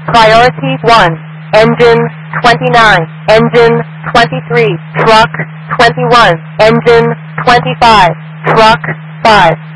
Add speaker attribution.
Speaker 1: Priority 1, engine 29, engine 23, truck 21, engine 25, truck 5.